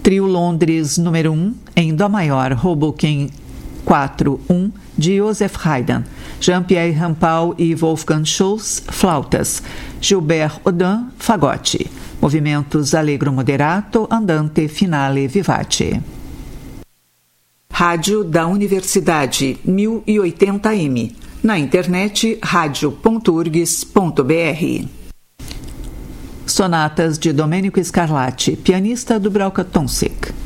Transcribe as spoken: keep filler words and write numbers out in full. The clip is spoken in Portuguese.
Trio Londres número um, em Dó maior, Hoboken quatro um, de Joseph Haydn. Jean-Pierre Rampal e Wolfgang Schultz, flautas. Gilbert Audin, fagote. Movimentos allegro moderato, andante, finale, vivace. Rádio da Universidade, mil e oitenta A M. Na internet, radio ponto urgs ponto br. Sonatas de Domenico Scarlatti, pianista do Dubravka Tomšič.